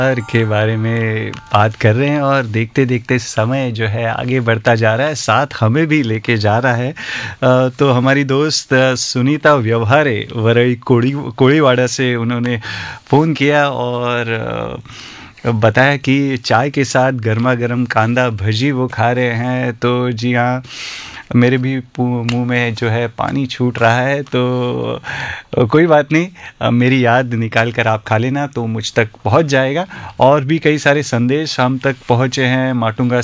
के बारे में बात कर रहे हैं और देखते देखते समय जो है आगे बढ़ता जा रहा है, साथ हमें भी लेके जा रहा है। तो हमारी दोस्त सुनीता व्यवहारे वरई कोड़ीवाड़ा से उन्होंने फ़ोन किया और बताया कि चाय के साथ गर्मा गर्म कांदा भजी वो खा रहे हैं। तो जी हाँ, मेरे भी मुंह में जो है पानी छूट रहा है। तो कोई बात नहीं, मेरी याद निकाल कर आप खा लेना तो मुझ तक पहुंच जाएगा। और भी कई सारे संदेश हम तक पहुंचे हैं। माटुंगा